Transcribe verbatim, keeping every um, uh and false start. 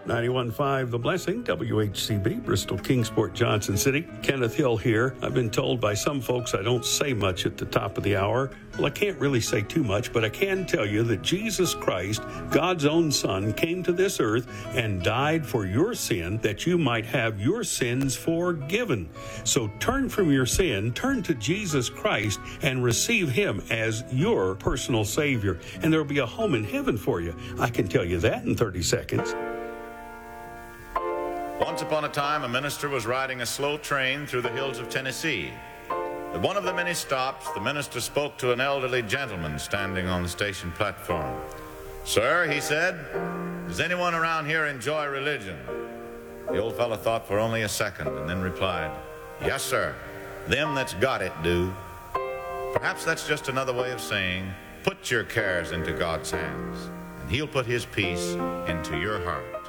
ninety-one point five The Blessing, W H C B, Bristol, Kingsport, Johnson City. Kenneth Hill here. I've been told by some folks I don't say much at the top of the hour. Well, I can't really say too much, but I can tell you that Jesus Christ, God's own Son, came to this earth and died for your sin that you might have your sins forgiven. So turn from your sin, turn to Jesus Christ, and receive Him as your personal Savior. And there will be a home in heaven for you. I can tell you that in thirty seconds. Once upon a time, a minister was riding a slow train through the hills of Tennessee. At one of the many stops, the minister spoke to an elderly gentleman standing on the station platform. "Sir," he said, "does anyone around here enjoy religion?" The old fellow thought for only a second and then replied, "Yes, sir. Them that's got it do." Perhaps that's just another way of saying, put your cares into God's hands, and He'll put His peace into your heart.